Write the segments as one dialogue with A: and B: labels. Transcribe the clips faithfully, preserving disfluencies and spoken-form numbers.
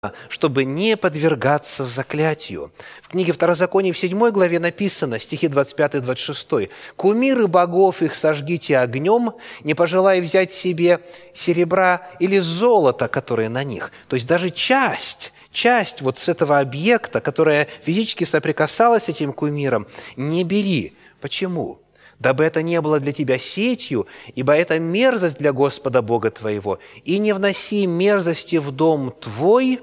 A: чтобы не подвергаться заклятию. В книге Второзакония в седьмой главе написано, стихи двадцать пятый двадцать шестой, «Кумиры богов их сожгите огнем, не пожелая взять себе серебра или золота, которые на них». То есть даже часть, часть вот с этого объекта, которая физически соприкасалась с этим кумиром, не бери. Почему? «Дабы это не было для тебя сетью, ибо это мерзость для Господа Бога твоего, и не вноси мерзости в дом твой,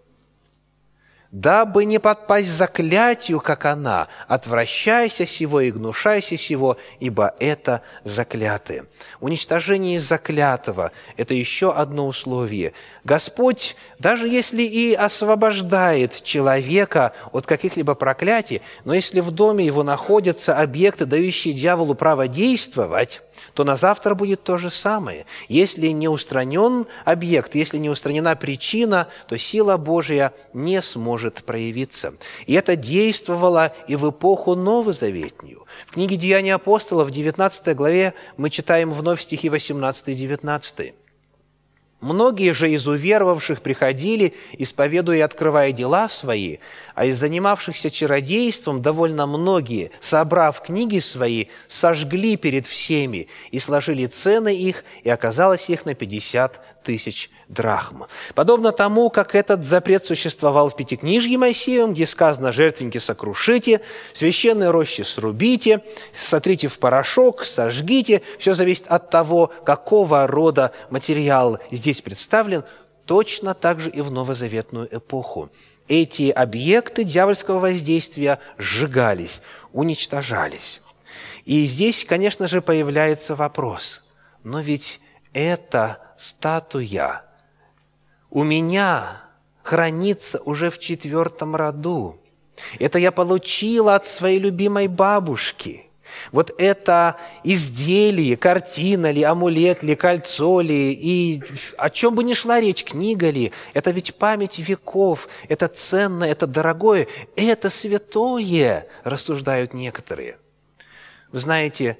A: дабы не подпасть заклятию, как она, отвращайся сего и гнушайся сего, ибо это заклятые». Уничтожение заклятого – это еще одно условие. Господь, даже если и освобождает человека от каких-либо проклятий, но если в доме его находятся объекты, дающие дьяволу право действовать, то на завтра будет то же самое. Если не устранен объект, если не устранена причина, то сила Божия не сможет проявиться. И это действовало и в эпоху новозаветнюю. В книге «Деяния апостолов» в девятнадцатой главе мы читаем вновь стихи восемнадцатый и девятнадцатый. «Многие же из уверовавших приходили, исповедуя и открывая дела свои, а из занимавшихся чародейством довольно многие, собрав книги свои, сожгли перед всеми и сложили цены их, и оказалось их на пятьдесят тысяч драхм». Подобно тому, как этот запрет существовал в Пятикнижье Моисеевом, где сказано: «Жертвенники сокрушите, священные рощи срубите, сотрите в порошок, сожгите». Все зависит от того, какого рода материал здесь представлен, точно так же и в новозаветную эпоху. Эти объекты дьявольского воздействия сжигались, уничтожались. И здесь, конечно же, появляется вопрос: но ведь эта статуя у меня хранится уже в четвертом роду. Это я получила от своей любимой бабушки. Вот это изделие, картина ли, амулет ли, кольцо ли, и о чем бы ни шла речь, книга ли, это ведь память веков, это ценное, это дорогое, это святое, рассуждают некоторые. Вы знаете,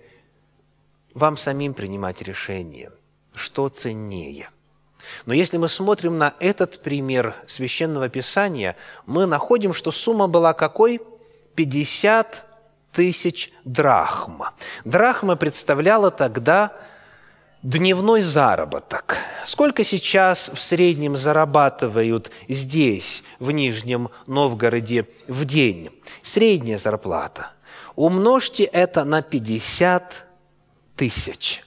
A: вам самим принимать решение, что ценнее. Но если мы смотрим на этот пример Священного Писания, мы находим, что сумма была какой? пятьдесят тысяч драхм. Драхма представляла тогда дневной заработок. Сколько сейчас в среднем зарабатывают здесь, в Нижнем Новгороде, в день? Средняя зарплата. Умножьте это на пятьдесят тысяч.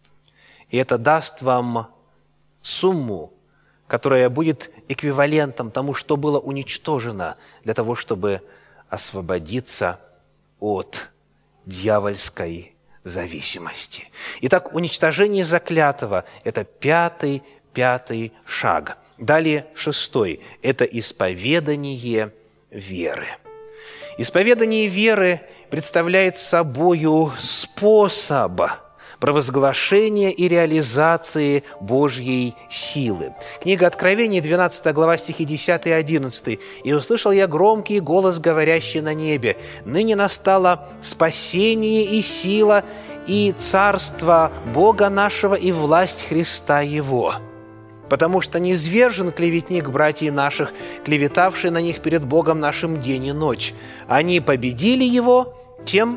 A: И это даст вам сумму, которая будет эквивалентом тому, что было уничтожено для того, чтобы освободиться от дьявольской зависимости. Итак, уничтожение заклятого – это пятый, пятый шаг. Далее шестой – это исповедание веры. Исповедание веры представляет собою способ провозглашения и реализации Божьей силы. Книга Откровения, двенадцатая глава, стихи десятый и одиннадцатый. «И услышал я громкий голос, говорящий на небе: ныне настало спасение и сила, и царство Бога нашего, и власть Христа Его. Потому что низвержен клеветник братьев наших, клеветавший на них перед Богом нашим день и ночь. Они победили его тем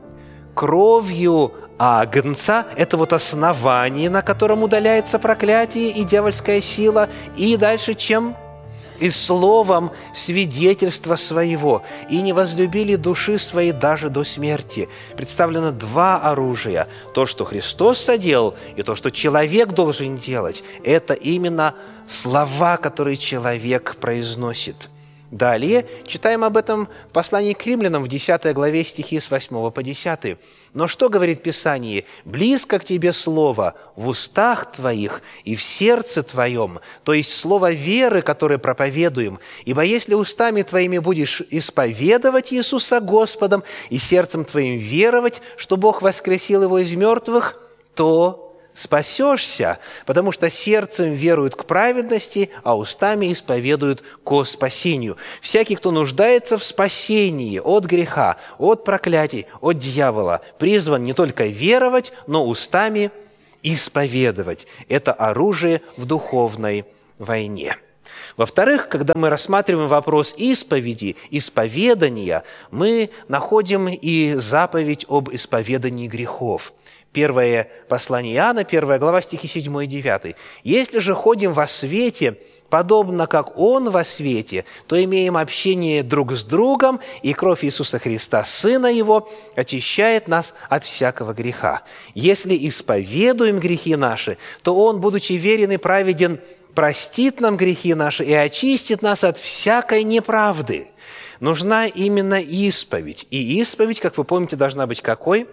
A: кровью Агнца». Это вот основание, на котором удаляется проклятие и дьявольская сила. И дальше чем? «И словом свидетельства своего, и не возлюбили души своей даже до смерти». Представлено два оружия. То, что Христос соделал, и то, что человек должен делать. Это именно слова, которые человек произносит. Далее читаем об этом в послании к римлянам в десятой главе, стихи с восьмого по десятый. «Но что говорит Писание? Близко к тебе слово в устах твоих и в сердце твоем», то есть слово веры, которое проповедуем. «Ибо если устами твоими будешь исповедовать Иисуса Господом и сердцем твоим веровать, что Бог воскресил Его из мертвых, то спасешься, потому что сердцем веруют к праведности, а устами исповедуют ко спасению. Всякий, кто нуждается в спасении от греха, от проклятий, от дьявола, призван не только веровать, но устами исповедовать. Это оружие в духовной войне. Во-вторых, когда мы рассматриваем вопрос исповеди, исповедания, мы находим и заповедь об исповедании грехов. Первое послание Иоанна, первая глава, стихи седьмой и девятый. «Если же ходим во свете, подобно как Он во свете, то имеем общение друг с другом, и кровь Иисуса Христа, Сына Его, очищает нас от всякого греха. Если исповедуем грехи наши, то Он, будучи верен и праведен, простит нам грехи наши и очистит нас от всякой неправды». Нужна именно исповедь. И исповедь, как вы помните, должна быть какой?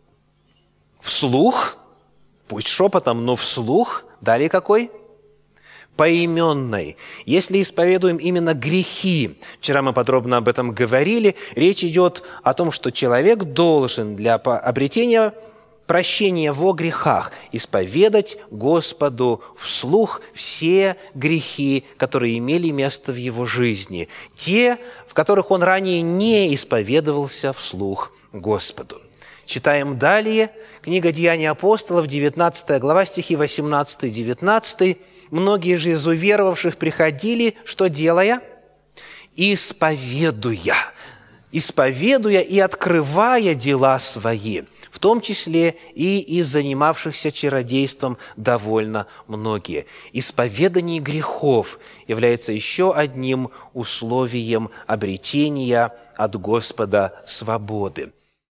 A: Вслух, пусть шепотом, но вслух. Далее какой? Поименной. Если исповедуем именно грехи, вчера мы подробно об этом говорили, речь идет о том, что человек должен для обретения прощения во грехах исповедать Господу вслух все грехи, которые имели место в его жизни, те, в которых он ранее не исповедовался вслух Господу. Читаем далее. Книга «Деяния апостолов», девятнадцатая глава, стихи восемнадцатый девятнадцатый. «Многие же из уверовавших приходили, что делая? Исповедуя». исповедуя и открывая дела свои, в том числе и из занимавшихся чародейством довольно многие. Исповедание грехов является еще одним условием обретения от Господа свободы.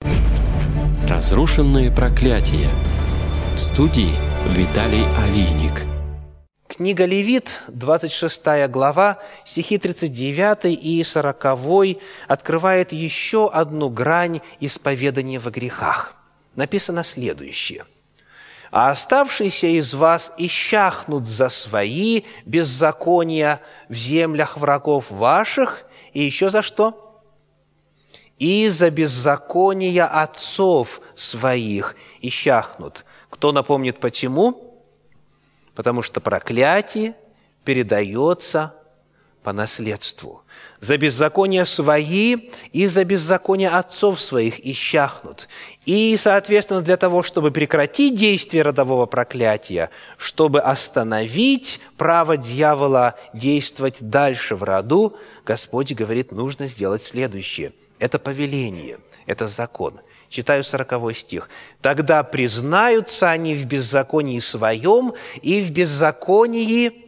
B: Разрушенные проклятия. В студии Виталий Алийник.
A: Книга Левит, двадцать шестая глава, стихи тридцать девятый и сороковой открывает еще одну грань исповедания во грехах. Написано следующее. «А оставшиеся из вас исчахнут за свои беззакония в землях врагов ваших». И еще за что? «И за беззакония отцов своих исчахнут». Кто напомнит, почему? Потому что проклятие передается по наследству. За беззакония свои и за беззакония отцов своих исчахнут. И, соответственно, для того, чтобы прекратить действие родового проклятия, чтобы остановить право дьявола действовать дальше в роду, Господь говорит, нужно сделать следующее. Это повеление, это закон. Читаю сороковой стих. «Тогда признаются они в беззаконии своем и в беззаконии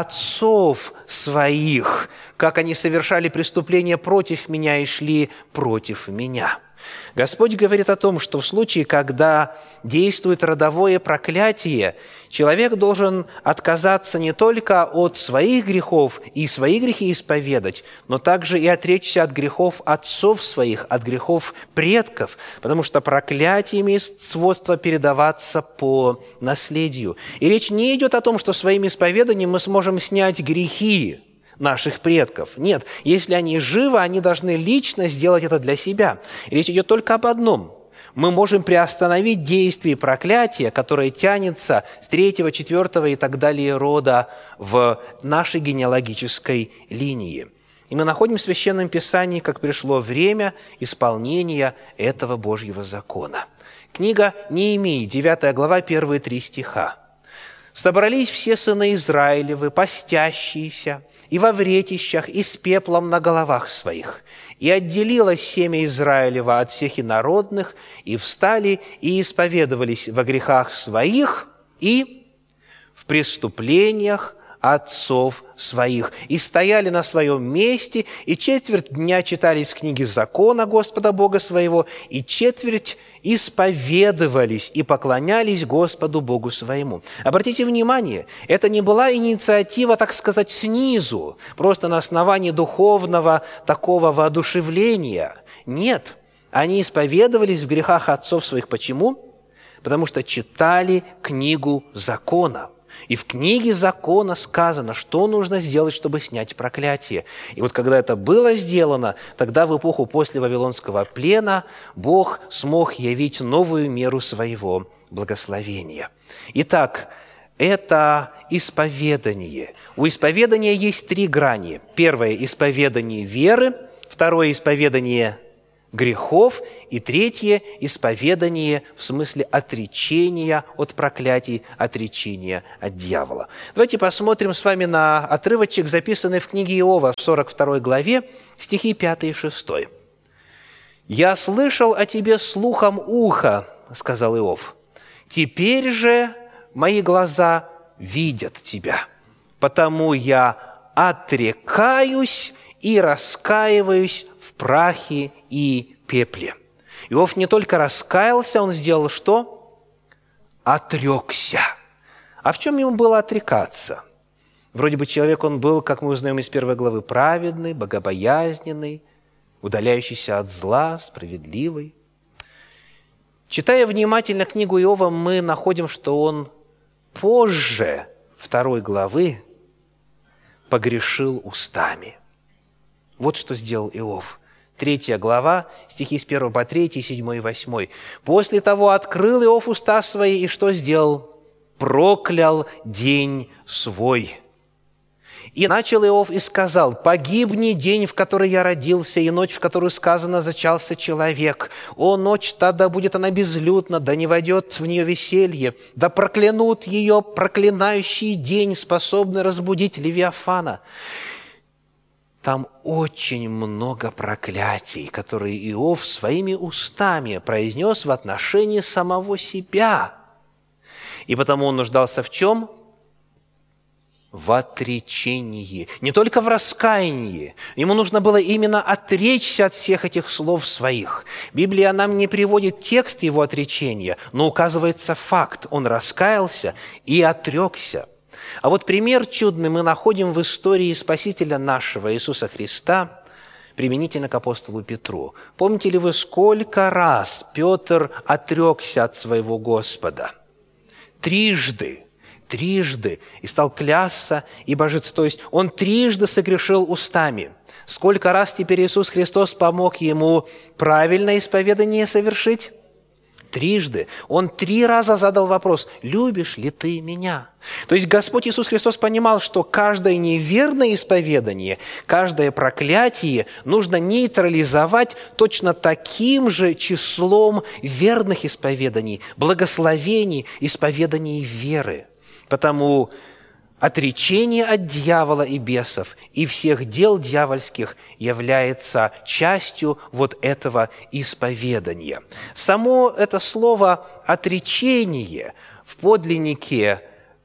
A: отцов своих, как они совершали преступления против меня и шли против меня». Господь говорит о том, что в случае, когда действует родовое проклятие, человек должен отказаться не только от своих грехов и свои грехи исповедать, но также и отречься от грехов отцов своих, от грехов предков, потому что проклятие имеет свойство передаваться по наследию. И речь не идет о том, что своим исповеданием мы сможем снять грехи наших предков. Нет, если они живы, они должны лично сделать это для себя. Речь идет только об одном. Мы можем приостановить действие проклятия, которое тянется с третьего, четвертого и так далее рода в нашей генеалогической линии. И мы находим в Священном Писании, как пришло время исполнения этого Божьего закона. Книга Неемии, девятая глава, первые три стиха. «Собрались все сыны Израилевы, постящиеся, и во вретищах, и с пеплом на головах своих. И отделилось семя Израилева от всех инородных, и встали, и исповедовались во грехах своих и в преступлениях отцов своих, и стояли на своем месте, и четверть дня читались книги закона Господа Бога своего, и четверть исповедовались и поклонялись Господу Богу своему». Обратите внимание, это не была инициатива, так сказать, снизу, просто на основании духовного такого воодушевления. Нет, они исповедовались в грехах отцов своих. Почему? Потому что читали книгу закона. И в книге закона сказано, что нужно сделать, чтобы снять проклятие. И вот когда это было сделано, тогда в эпоху после Вавилонского плена Бог смог явить новую меру своего благословения. Итак, это исповедание. У исповедания есть три грани. Первое – исповедание веры. Второе – исповедание грехов, и третье – исповедание в смысле отречения от проклятий, отречения от дьявола. Давайте посмотрим с вами на отрывочек, записанный в книге Иова в сорок второй главе, стихи пятый и шестой. «Я слышал о тебе слухом уха, — сказал Иов, — теперь же мои глаза видят тебя, потому я отрекаюсь и раскаиваюсь в прахе и пепле». Иов не только раскаялся, он сделал что? Отрекся. А в чем ему было отрекаться? Вроде бы человек он был, как мы узнаем из первой главы, праведный, богобоязненный, удаляющийся от зла, справедливый. Читая внимательно книгу Иова, мы находим, что он позже второй главы погрешил устами. Вот что сделал Иов. Третья глава, стихи с первого по третий, седьмой и восьмой. «После того открыл Иов уста свои, и что сделал? Проклял день свой. И начал Иов и сказал: погибни день, в который я родился, и ночь, в которую сказано зачался человек. О, ночь та, да будет она безлюдна, да не войдет в нее веселье, да проклянут ее проклинающий день, способный разбудить Левиафана». Там очень много проклятий, которые Иов своими устами произнес в отношении самого себя. И потому он нуждался в чем? В отречении. Не только в раскаянии. Ему нужно было именно отречься от всех этих слов своих. Библия нам не приводит текст его отречения, но указывается факт. Он раскаялся и отрекся. А вот пример чудный мы находим в истории Спасителя нашего Иисуса Христа, применительно к апостолу Петру. Помните ли вы, сколько раз Петр отрекся от своего Господа? Трижды. Трижды. И стал клясться и божиться. То есть он трижды согрешил устами. Сколько раз теперь Иисус Христос помог ему правильное исповедание совершить? Трижды. Он три раза задал вопрос: «Любишь ли ты меня?» То есть Господь Иисус Христос понимал, что каждое неверное исповедание, каждое проклятие нужно нейтрализовать точно таким же числом верных исповеданий, благословений, исповеданий веры. Потому отречение от дьявола и бесов и всех дел дьявольских является частью вот этого исповедания. Само это слово «отречение» в подлиннике,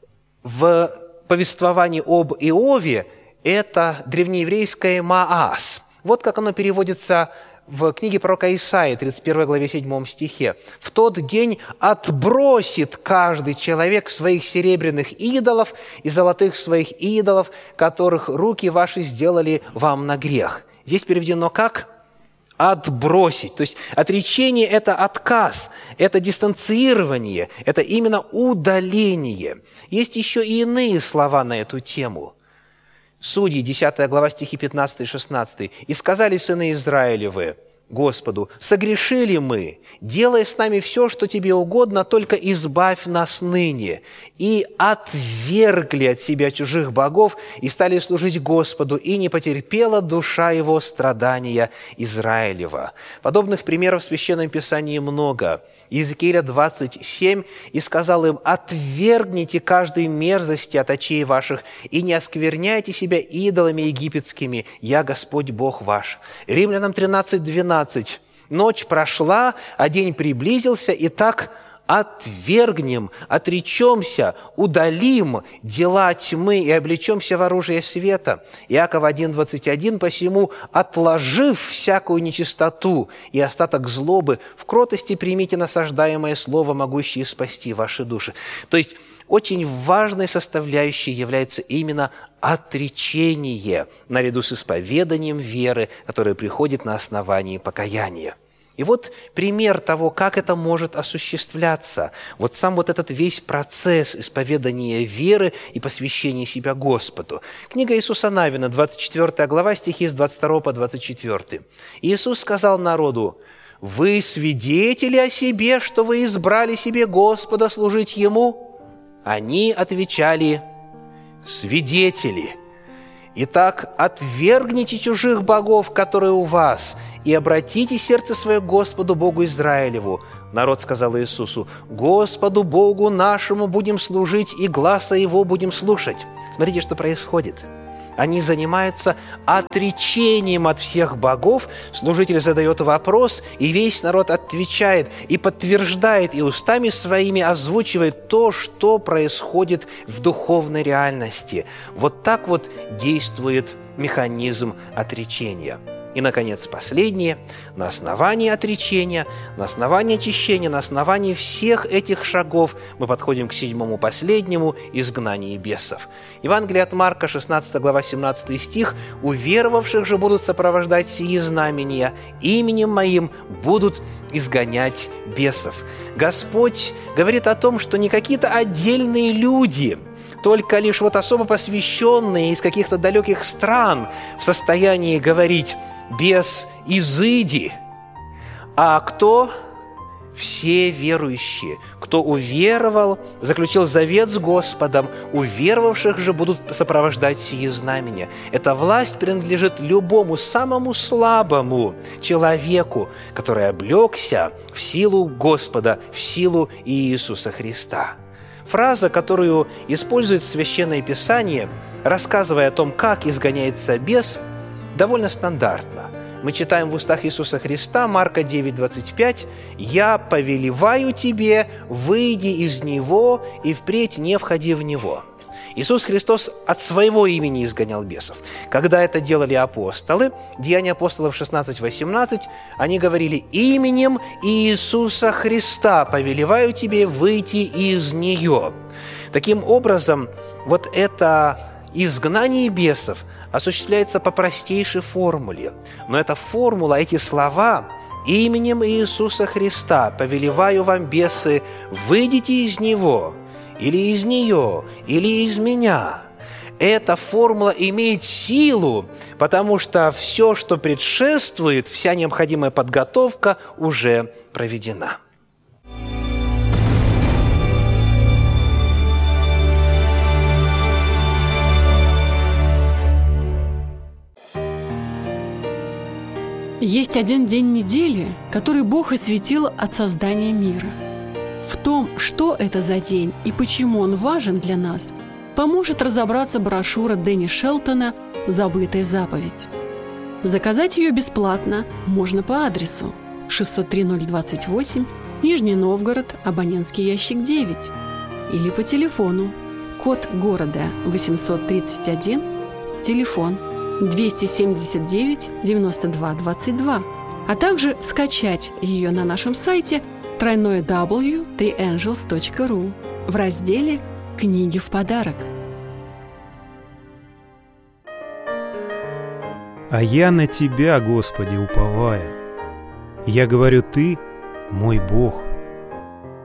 A: в повествовании об Иове – это древнееврейское «маас». Вот как оно переводится в книге пророка Исаии, тридцать первой главе, седьмом стихе. «В тот день отбросит каждый человек своих серебряных идолов и золотых своих идолов, которых руки ваши сделали вам на грех». Здесь переведено как? Отбросить. То есть отречение – это отказ, это дистанцирование, это именно удаление. Есть еще и иные слова на эту тему. Судьи, десятая глава, стихи пятнадцатый и шестнадцатый. «И сказали сыны Израилевы Господу: согрешили мы, делай с нами все, что тебе угодно, только избавь нас ныне. И отвергли от себя чужих богов, и стали служить Господу, и не потерпела душа его страдания Израилева». Подобных примеров в Священном Писании много. Иезекииля двадцать семь: «И сказал им: отвергните каждой мерзости от очей ваших, и не оскверняйте себя идолами египетскими, я Господь Бог ваш». Римлянам тринадцать двенадцать: «Ночь прошла, а день приблизился, и так отвергнем, отречемся, удалим дела тьмы и облечемся в оружие света». Иаков один двадцать один: «Посему, отложив всякую нечистоту и остаток злобы, в кротости примите насаждаемое слово, могущее спасти ваши души». То есть очень важной составляющей является именно отречение, наряду с исповеданием веры, которое приходит на основании покаяния. И вот пример того, как это может осуществляться. Вот сам вот этот весь процесс исповедания веры и посвящения себя Господу. Книга Иисуса Навина, двадцать четвёртая глава, стихи с двадцать второго по двадцать четвёртый. «Иисус сказал народу: вы свидетели о себе, что вы избрали себе Господа служить Ему? Они отвечали: свидетели. Итак, отвергните чужих богов, которые у вас, и обратите сердце свое к Господу Богу Израилеву». Народ сказал Иисусу: «Господу Богу нашему будем служить, и гласа Его будем слушать». Смотрите, что происходит. Они занимаются отречением от всех богов. Служитель задает вопрос, и весь народ отвечает, и подтверждает, и устами своими озвучивает то, что происходит в духовной реальности. Вот так вот действует механизм отречения. И, наконец, последнее. На основании отречения, на основании очищения, на основании всех этих шагов мы подходим к седьмому, последнему – изгнанию бесов. Евангелие от Марка, шестнадцатая глава, семнадцатый стих. «Уверовавших же будут сопровождать сии знамения, именем Моим будут изгонять бесов». Господь говорит о том, что не какие-то отдельные люди, только лишь вот особо посвященные из каких-то далеких стран в состоянии говорить: «Бес, изыди!» А кто? Все верующие. Кто уверовал, заключил завет с Господом, уверовавших же будут сопровождать сии знамения. Эта власть принадлежит любому самому слабому человеку, который облегся в силу Господа, в силу Иисуса Христа. Фраза, которую использует Священное Писание, рассказывая о том, как изгоняется бес, довольно стандартна. Мы читаем в устах Иисуса Христа, Марка девять двадцать пять: «Я повелеваю тебе, выйди из него и впредь не входи в него». Иисус Христос от своего имени изгонял бесов. Когда это делали апостолы, Деяния апостолов шестнадцать восемнадцать, они говорили: «Именем Иисуса Христа повелеваю тебе выйти из нее». Таким образом, вот это изгнание бесов осуществляется по простейшей формуле. Но эта формула, эти слова: «Именем Иисуса Христа повелеваю вам, бесы, выйдите из него», или из нее, или из меня. Эта формула имеет силу, потому что все, что предшествует, вся необходимая подготовка уже проведена.
C: Есть один день недели, который Бог осветил от создания мира. В том, что это за день и почему он важен для нас, поможет разобраться брошюра Дэнни Шелтона «Забытая заповедь». Заказать ее бесплатно можно по адресу шестьсот три ноль двадцать восемь, Нижний Новгород, абонентский ящик девять, или по телефону, код города восемьсот тридцать один, телефон двести семьдесят девять девяносто два двадцать два, а также скачать ее на нашем сайте дабл ю дабл ю дабл ю точка три энджелс точка ру в разделе «Книги в подарок».
D: «А я на Тебя, Господи, уповаю. Я говорю, Ты – мой Бог.